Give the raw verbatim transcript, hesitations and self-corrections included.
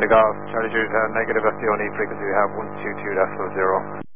Golf, Charlie Jude, uh, negative F D O need frequency, we have one two two point zero.